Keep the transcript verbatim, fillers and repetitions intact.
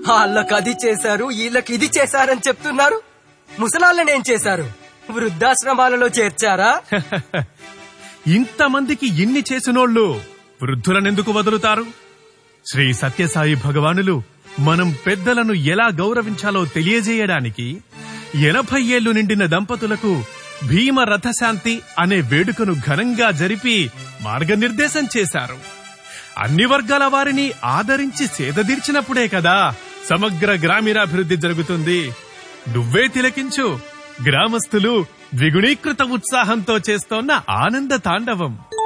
వాళ్ళకి అది చేశారు, వీళ్ళకి ఇది చేశారని చెప్తున్నారు. ముసలాళ్ళని ఏం చేశారు? వృద్ధాశ్రమాలలో చేర్చారా? ఇంతమందికి ఇన్ని చేసినోళ్ళు వృద్ధులనెందుకు వదులుతారు? శ్రీ సత్యసాయి భగవానులు మనం పెద్దలను ఎలా గౌరవించాలో తెలియజేయడానికి ఎనభై ఏళ్లు నిండిన దంపతులకు భీమ రథశాంతి అనే వేడుకను ఘనంగా జరిపి మార్గనిర్దేశం చేశారు. అన్ని వర్గాల వారిని ఆదరించి సేదదీర్చినప్పుడే కదా సమగ్ర గ్రామీణాభివృద్ధి జరుగుతుంది. నువ్వే తిలకించు, గ్రామస్తులు ద్విగుణీకృత ఉత్సాహంతో చేస్తోన్న ఆనంద తాండవం.